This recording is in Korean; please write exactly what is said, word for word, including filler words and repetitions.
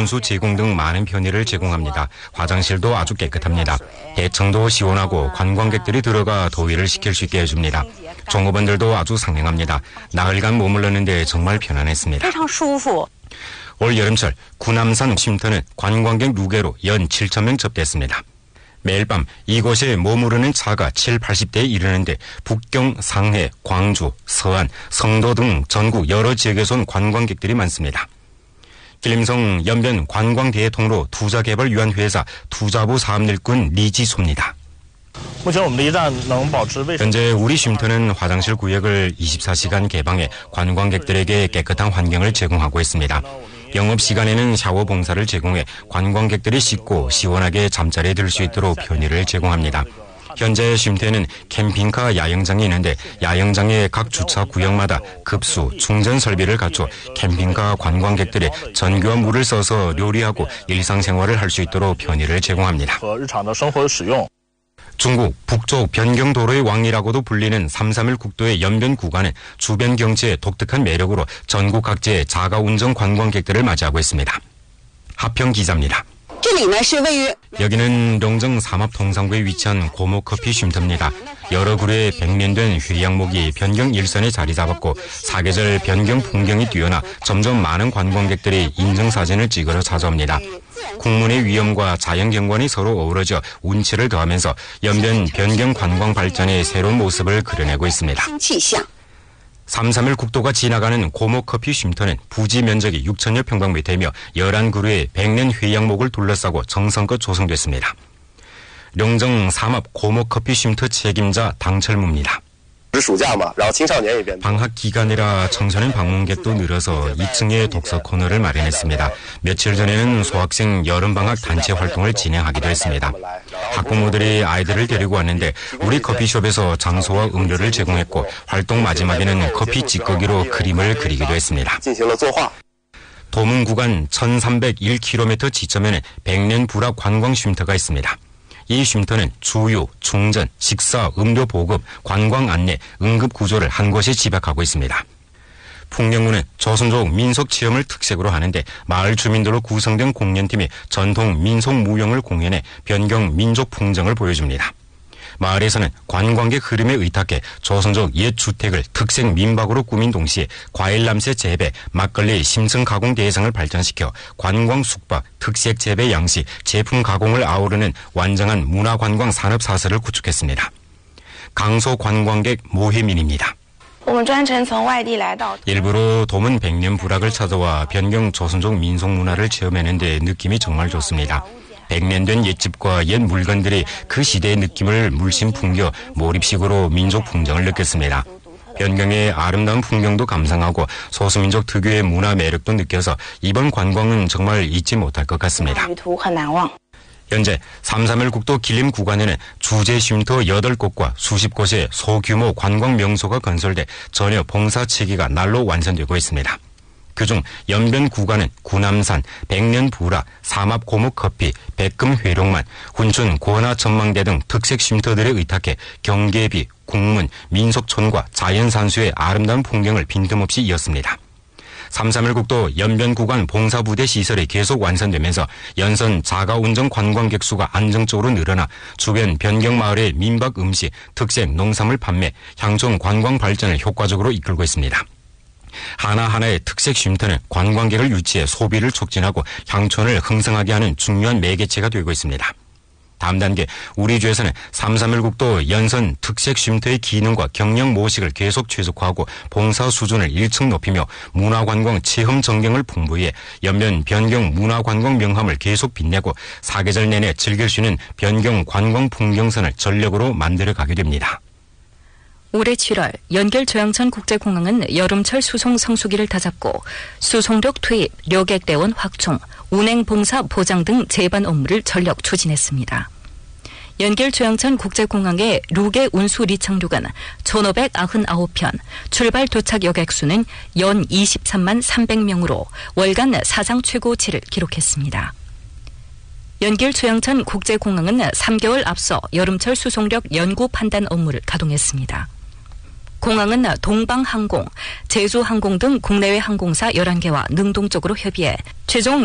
온수 제공 등 많은 편의를 제공합니다. 화장실도 아주 깨끗합니다. 대청도 시원하고 관광객들이 들어가 더위를 식힐 수 있게 해줍니다. 종업원들도 아주 상냥합니다. 나흘간 머물렀는데 정말 편안했습니다. 올 여름철 구남산 쉼터는 관광객 누계로 연 칠천 명 접대했습니다. 매일 밤 이곳에 머무르는 차가 칠팔십 대에 이르는데 북경, 상해, 광주, 서안, 성도 등 전국 여러 지역에서 온 관광객들이 많습니다. 길림성 연변 관광대회 통로 투자개발 위한 회사 투자부 사업일꾼 리지소입니다. 현재 우리 쉼터는 화장실 구역을 이십사 시간 개방해 관광객들에게 깨끗한 환경을 제공하고 있습니다. 영업시간에는 샤워 봉사를 제공해 관광객들이 씻고 시원하게 잠자리에 들 수 있도록 편의를 제공합니다. 현재 쉼터에는 캠핑카 야영장이 있는데 야영장의 각 주차 구역마다 급수, 충전 설비를 갖춰 캠핑카 관광객들이 전기와 물을 써서 요리하고 일상생활을 할 수 있도록 편의를 제공합니다. 중국 북쪽 변경도로의 왕이라고도 불리는 삼삼일 국도의 연변 구간은 주변 경치의 독특한 매력으로 전국 각지의 자가운전 관광객들을 맞이하고 있습니다. 하평 기자입니다. 여기는 령정 삼합 동상구에 위치한 고목커피 쉼터입니다. 여러 그루의 백년된 휴양목이 변경 일선에 자리 잡았고 사계절 변경 풍경이 뛰어나 점점 많은 관광객들이 인증사진을 찍으러 찾아옵니다. 국문의 위엄과 자연경관이 서로 어우러져 운치를 더하면서 연변 변경 관광 발전의 새로운 모습을 그려내고 있습니다. 삼삼일 국도가 지나가는 고목커피 쉼터는 부지 면적이 육천여 평방미터이며 열한 그루의 백년 휴양목을 둘러싸고 정성껏 조성됐습니다. 령정 삼합 고목커피 쉼터 책임자 당철무입니다. 방학 기간이라 청소년 방문객도 늘어서 이 층에 독서 코너를 마련했습니다. 며칠 전에는 소학생 여름방학 단체 활동을 진행하기도 했습니다. 학부모들이 아이들을 데리고 왔는데 우리 커피숍에서 장소와 음료를 제공했고 활동 마지막에는 커피 찌꺼기로 그림을 그리기도 했습니다. 도문 구간 천삼백일 킬로미터 지점에는 백년 불합 관광 쉼터가 있습니다. 이 쉼터는 주유, 충전, 식사, 음료 보급, 관광 안내, 응급 구조를 한 곳에 집약하고 있습니다. 풍령문은 조선족 민속 체험을 특색으로 하는데 마을 주민들로 구성된 공연팀이 전통 민속 무용을 공연해 변경 민족 풍정을 보여줍니다. 마을에서는 관광객 흐름에 의탁해 조선족 옛 주택을 특색 민박으로 꾸민 동시에 과일 남새 재배, 막걸리 심층 가공 대상을 발전시켜 관광 숙박, 특색 재배 양식, 제품 가공을 아우르는 완전한 문화관광 산업 사설을 구축했습니다. 강소 관광객 모혜민입니다. 일부러 도문 백년 불악을 찾아와 변경 조선족 민속 문화를 체험했는데 느낌이 정말 좋습니다. 백년 된 옛집과 옛 물건들이 그 시대의 느낌을 물씬 풍겨 몰입식으로 민족 풍정을 느꼈습니다. 변경의 아름다운 풍경도 감상하고 소수민족 특유의 문화 매력도 느껴서 이번 관광은 정말 잊지 못할 것 같습니다. 현재 삼삼일 국도 길림 구간에는 주재 쉼터 여덟 곳과 수십 곳의 소규모 관광 명소가 건설돼 전혀 봉사 체계가 날로 완성되고 있습니다. 그중 연변 구간은 구남산, 백년 불악, 삼합 고목커피, 백금 회룡만, 훈춘 고나 전망대 등 특색 쉼터들에 의탁해 경계비, 국문, 민속촌과 자연산수의 아름다운 풍경을 빈틈없이 이었습니다. 삼삼일 국도 연변 구간 봉사부대 시설이 계속 완성되면서 연선 자가운전 관광객 수가 안정적으로 늘어나 주변 변경마을의 민박 음식, 특색 농산물 판매, 향촌 관광 발전을 효과적으로 이끌고 있습니다. 하나하나의 특색 쉼터는 관광객을 유치해 소비를 촉진하고 향촌을 흥성하게 하는 중요한 매개체가 되고 있습니다. 다음 단계 우리 주에서는 삼삼일 국도 연선 특색 쉼터의 기능과 경영 모식을 계속 최적화하고 봉사 수준을 일층 높이며 문화관광 체험 전경을 풍부히 해 연변 변경 문화관광 명함을 계속 빛내고 사계절 내내 즐길 수 있는 변경 관광 풍경선을 전력으로 만들어가게 됩니다. 올해 칠월 연결 조양천 국제공항은 여름철 수송 성수기를 다잡고 수송력 투입, 료객대원 확충, 운행 봉사 보장 등 제반 업무를 전력 추진했습니다. 연결 조양천 국제공항의 루게 운수 리착륙은 천오백구십구 편, 출발 도착 여객수는 연 이십삼만 삼백 명으로 월간 사상 최고치를 기록했습니다. 연길 조양천 국제공항은 삼 개월 앞서 여름철 수송력 연구 판단 업무를 가동했습니다. 공항은 동방항공, 제주항공 등 국내외 항공사 열한 개와 능동적으로 협의해 최종